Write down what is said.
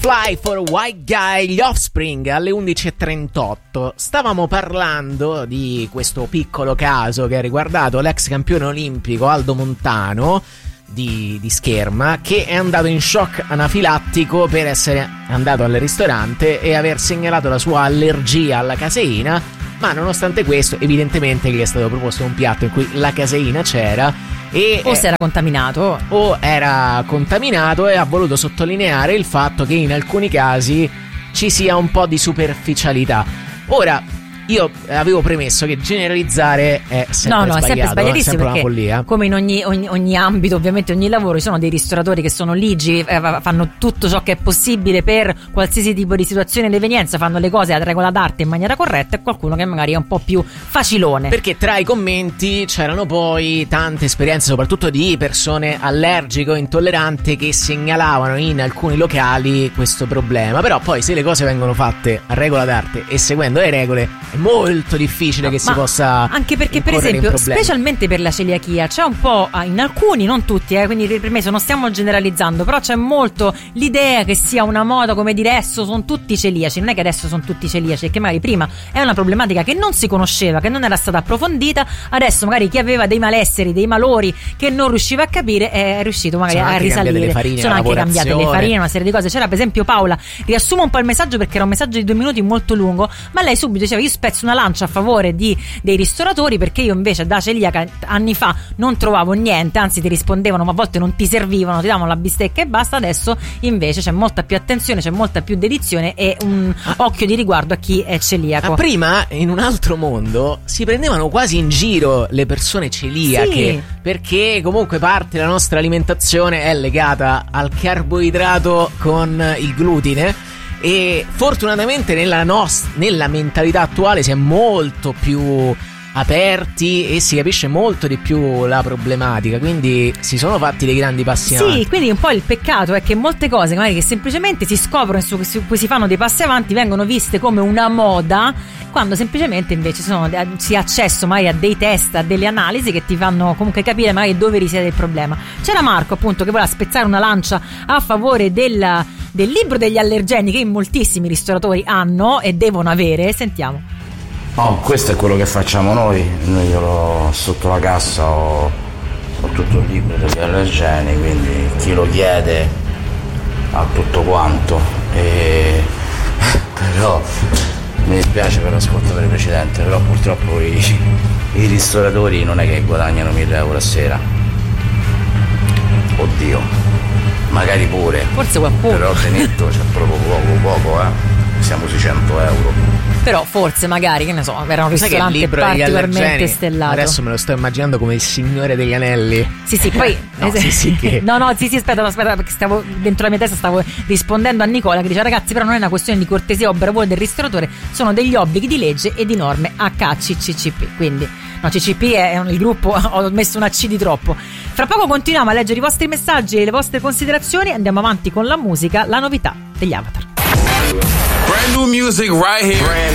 Fly for a White Guy, gli Offspring alle 11.38. Stavamo parlando di questo piccolo caso che ha riguardato l'ex campione olimpico Aldo Montano di Scherma, che è andato in shock anafilattico per essere andato al ristorante e aver segnalato la sua allergia alla caseina, ma nonostante questo evidentemente gli è stato proposto un piatto in cui la caseina c'era e si era contaminato e ha voluto sottolineare il fatto che in alcuni casi ci sia un po' di superficialità. Ora, io avevo premesso che generalizzare è sempre sbagliato, è sempre sbagliatissimo, sempre perché una follia. Come in ogni ambito, ovviamente ogni lavoro, ci sono dei ristoratori che sono ligi, fanno tutto ciò che è possibile per qualsiasi tipo di situazione ed evenienza, fanno le cose a regola d'arte in maniera corretta, e qualcuno che magari è un po' più facilone. Perché tra i commenti c'erano poi tante esperienze, soprattutto di persone allergiche o intolleranti, che segnalavano in alcuni locali questo problema. Però poi, se le cose vengono fatte a regola d'arte e seguendo le regole, è molto difficile che si possa, anche perché, per esempio, specialmente per la celiachia c'è un po', in alcuni, non tutti, quindi per me non stiamo generalizzando, però c'è molto l'idea che sia una moda, come dire adesso sono tutti celiaci. Non è che adesso sono tutti celiaci, che magari prima è una problematica che non si conosceva, che non era stata approfondita. Adesso magari chi aveva dei malesseri, dei malori che non riusciva a capire è riuscito magari a risalire. Sono anche cambiate le farine, una serie di cose. C'era per esempio Paola, riassumo un po' il messaggio perché era un messaggio di 2 minuti molto lungo, ma lei subito diceva: io spezzo una lancia a favore dei ristoratori, perché io invece da celiaca anni fa non trovavo niente, anzi ti rispondevano ma a volte non ti servivano, ti davano la bistecca e basta. Adesso invece c'è molta più attenzione, c'è molta più dedizione e un occhio di riguardo a chi è celiaco. Ma prima, in un altro mondo, si prendevano quasi in giro le persone celiache, sì, perché comunque parte della nostra alimentazione è legata al carboidrato con il glutine. E fortunatamente nella mentalità attuale si è molto più aperti e si capisce molto di più la problematica, quindi si sono fatti dei grandi passi avanti. Sì, quindi un po' il peccato è che molte cose magari che semplicemente si scoprono e su cui si fanno dei passi avanti vengono viste come una moda, quando semplicemente invece si ha accesso magari a dei test, a delle analisi che ti fanno comunque capire magari dove risiede il problema. C'era Marco appunto che voleva spezzare una lancia a favore del libro degli allergeni che in moltissimi ristoratori hanno e devono avere. Sentiamo. No, questo è quello che facciamo noi io sotto la cassa ho tutto il libro degli allergeni, quindi chi lo chiede ha tutto quanto. Però mi dispiace per l'ascoltatore precedente, però purtroppo i ristoratori non è che guadagnano 1.000 euro a sera. Oddio, magari pure, forse qualcuno, però te netto c'è proprio poco, siamo sui 100 euro. Però forse magari, che ne so, era un ristorante particolarmente stellato. Adesso me lo sto immaginando come il Signore degli Anelli. Sì, poi no, che... no, aspetta, perché stavo dentro la mia testa, stavo rispondendo a Nicola che dice: ragazzi, però non è una questione di cortesia o bravura del ristoratore, sono degli obblighi di legge e di norme HCCP. Quindi no, CCP è il gruppo, ho messo una C di troppo. Fra poco continuiamo a leggere i vostri messaggi e le vostre considerazioni. Andiamo avanti con la musica, la novità degli Avatar. Brand new music right here.